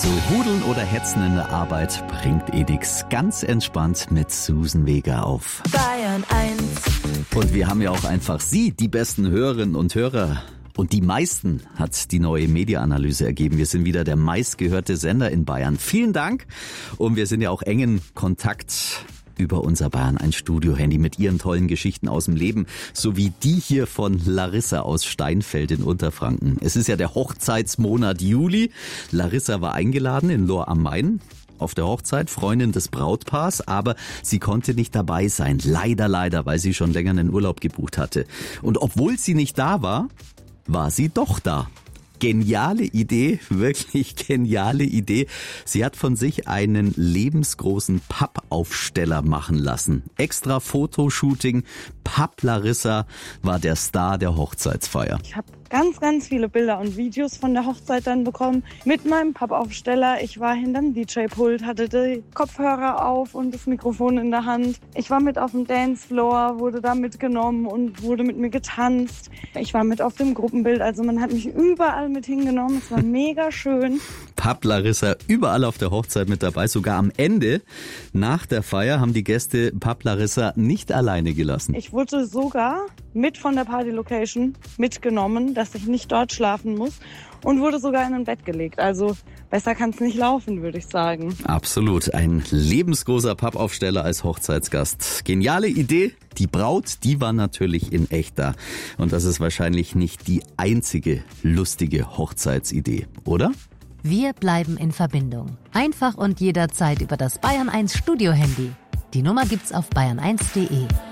Also Hudeln oder Hetzen in der Arbeit bringt nix. Ganz entspannt mit Susan Vega auf Bayern 1. Und wir haben ja auch einfach Sie, die besten Hörerinnen und Hörer. Und die meisten hat die neue Media-Analyse ergeben. Wir sind wieder der meistgehörte Sender in Bayern. Vielen Dank. Und wir sind ja auch engen Kontakt über unser Bayern 1 Studio-Handy mit Ihren tollen Geschichten aus dem Leben, sowie die hier von Larissa aus Steinfeld in Unterfranken. Es ist ja der Hochzeitsmonat Juli. Larissa war eingeladen in Lohr am Main auf der Hochzeit, Freundin des Brautpaars, aber sie konnte nicht dabei sein. Leider, weil sie schon länger einen Urlaub gebucht hatte. Und obwohl sie nicht da war, war sie doch da. Geniale Idee, wirklich geniale Idee. Sie hat von sich einen lebensgroßen Pappaufsteller machen lassen. Extra Fotoshooting. Papp Larissa war der Star der Hochzeitsfeier. Ich habe ganz viele Bilder und Videos von der Hochzeit dann bekommen mit meinem Pappaufsteller. Ich war hinterm DJ-Pult, hatte die Kopfhörer auf und das Mikrofon in der Hand. Ich war mit auf dem Dancefloor, wurde da mitgenommen und wurde mit mir getanzt. Ich war mit auf dem Gruppenbild, also man hat mich überall mit hingenommen. Es war mega schön. Papp Larissa überall auf der Hochzeit mit dabei. Sogar am Ende, nach der Feier, haben die Gäste Papp Larissa nicht alleine gelassen. Ich wurde sogar mit von der Party-Location mitgenommen, dass ich nicht dort schlafen muss und wurde sogar in ein Bett gelegt. Also besser kann es nicht laufen, würde ich sagen. Absolut. Ein lebensgroßer Pappaufsteller als Hochzeitsgast. Geniale Idee. Die Braut, die war natürlich in echt da. Und das ist wahrscheinlich nicht die einzige lustige Hochzeitsidee, oder? Wir bleiben in Verbindung. Einfach und jederzeit über das Bayern 1 Studio-Handy. Die Nummer gibt's auf bayern1.de.